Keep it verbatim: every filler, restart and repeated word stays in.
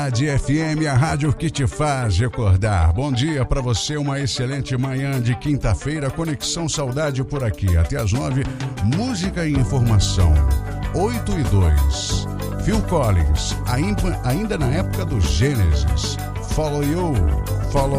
De F M, a rádio que te faz recordar. Bom dia para você, uma excelente manhã de quinta-feira. Conexão Saudade por aqui, até as nove. Música e informação. oito e dois. Phil Collins, ainda, ainda na época do Gênesis. Follow You, Follow